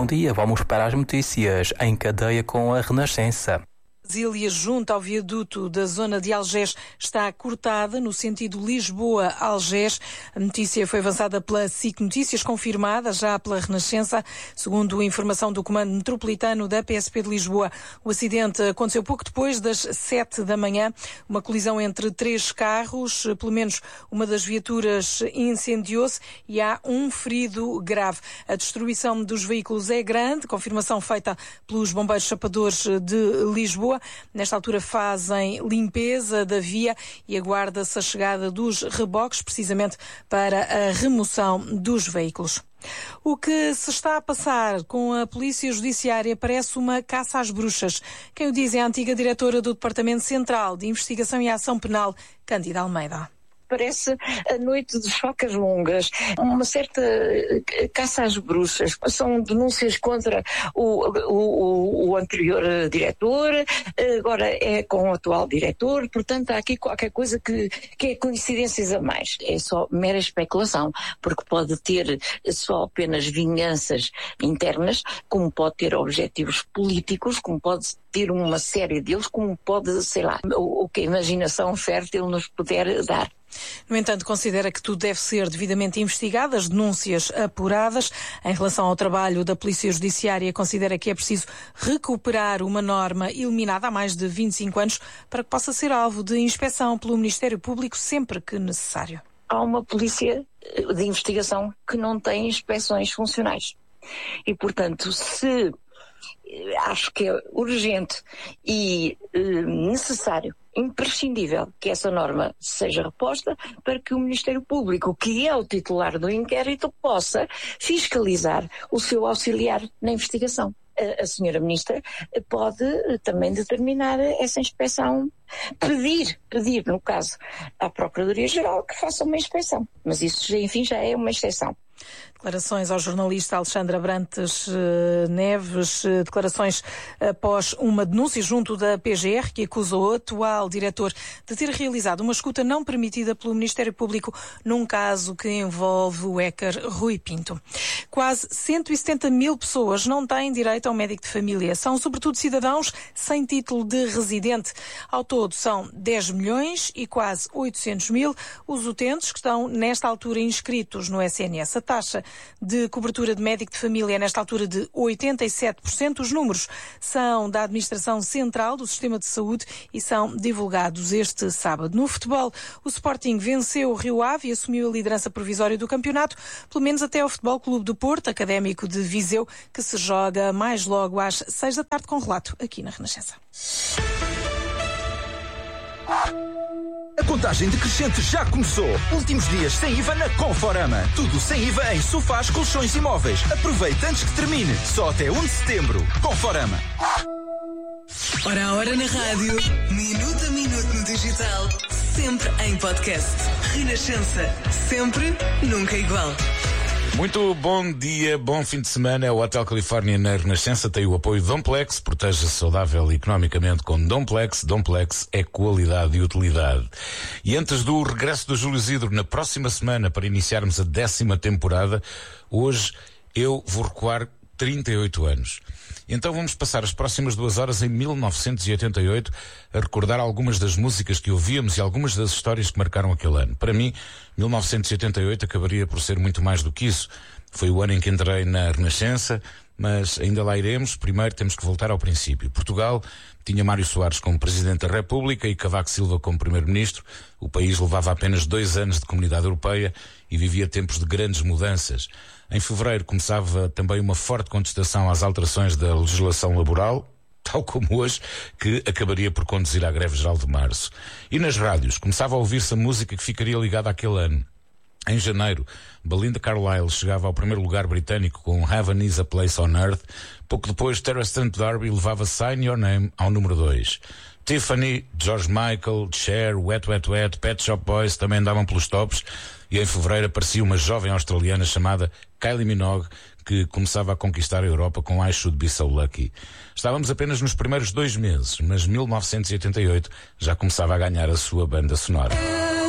bom dia. Vamos para as notícias em cadeia com a Renascença. Brasília, junto ao viaduto da zona de Algés, está cortada no sentido Lisboa-Algés. A notícia foi avançada pela SIC Notícias, confirmada já pela Renascença. Segundo informação do Comando Metropolitano da PSP de Lisboa, o acidente aconteceu pouco depois das 7 da manhã. Uma colisão entre 3 carros, pelo menos uma das viaturas incendiou-se e há um ferido grave. A destruição dos veículos é grande, confirmação feita pelos bombeiros chapadores de Lisboa. Nesta altura fazem limpeza da via e aguarda-se a chegada dos reboques, precisamente para a remoção dos veículos. O que se está a passar com a Polícia Judiciária parece uma caça às bruxas. Quem o diz é a antiga diretora do Departamento Central de Investigação e Ação Penal, Cândida Almeida. Parece a noite de facas longas, uma certa caça às bruxas. São denúncias contra o anterior diretor, agora é com o atual diretor, portanto há aqui qualquer coisa que é coincidências a mais. É só mera especulação, porque pode ter só apenas vinganças internas, como pode ter objetivos políticos, como pode ter uma série deles, como pode, sei lá, o que a imaginação fértil nos puder dar. No entanto, considera que tudo deve ser devidamente investigado, as denúncias apuradas. Em relação ao trabalho da Polícia Judiciária, considera que é preciso recuperar uma norma eliminada há mais de 25 anos para que possa ser alvo de inspeção pelo Ministério Público sempre que necessário. Há uma polícia de investigação que não tem inspeções funcionais. E, portanto, acho que é urgente e necessário, imprescindível, que essa norma seja reposta para que o Ministério Público, que é o titular do inquérito, possa fiscalizar o seu auxiliar na investigação. A senhora Ministra pode também determinar essa inspeção, pedir, no caso, à Procuradoria-Geral que faça uma inspeção. Mas isso, enfim, já é uma exceção. Declarações ao jornalista Alexandra Abrantes Neves, declarações após uma denúncia junto da PGR que acusa o atual diretor de ter realizado uma escuta não permitida pelo Ministério Público num caso que envolve o hacker Rui Pinto. Quase 170 mil pessoas não têm direito ao médico de família. São sobretudo cidadãos sem título de residente. Ao todo são 10 milhões e quase 800 mil os utentes que estão nesta altura inscritos no SNS. A taxa de cobertura de médico de família é nesta altura de 87%. Os números são da Administração Central do Sistema de Saúde e são divulgados este sábado. No futebol, o Sporting venceu o Rio Ave e assumiu a liderança provisória do campeonato, pelo menos até ao Futebol Clube do Porto, académico de Viseu, que se joga mais logo às 6 da tarde com relato aqui na Renascença. A contagem decrescente já começou. Últimos dias sem IVA na Conforama. Tudo sem IVA em sofás, colchões e móveis. Aproveite antes que termine. Só até 1 de setembro. Conforama. Hora a hora na rádio. Minuto a minuto no digital. Sempre em podcast. Renascença. Sempre, nunca igual. Muito bom dia, bom fim de semana. O Hotel Califórnia na Renascença tem o apoio de Domplex. Proteja-se saudável economicamente com Domplex. Domplex é qualidade e utilidade. E antes do regresso do Júlio Isidro na próxima semana para iniciarmos a 10ª temporada, hoje eu vou recuar 38 anos. Então vamos passar as próximas 2 horas em 1988 a recordar algumas das músicas que ouvíamos e algumas das histórias que marcaram aquele ano. Para mim, 1988 acabaria por ser muito mais do que isso. Foi o ano em que entrei na Renascença, mas ainda lá iremos. Primeiro temos que voltar ao princípio. Portugal tinha Mário Soares como Presidente da República e Cavaco Silva como Primeiro-Ministro. O país levava apenas 2 anos de Comunidade Europeia e vivia tempos de grandes mudanças. Em fevereiro começava também uma forte contestação às alterações da legislação laboral, tal como hoje, que acabaria por conduzir à greve geral de março. E nas rádios começava a ouvir-se a música que ficaria ligada àquele ano. Em janeiro, Belinda Carlisle chegava ao primeiro lugar britânico com Heaven is a Place on Earth. Pouco depois, Terence D'Arby levava Sign Your Name ao número 2. Tiffany, George Michael, Cher, Wet Wet Wet, Pet Shop Boys também andavam pelos tops. E em fevereiro aparecia uma jovem australiana chamada Kylie Minogue, que começava a conquistar a Europa com I Should Be So Lucky. Estávamos apenas nos primeiros 2 meses, mas 1988 já começava a ganhar a sua banda sonora.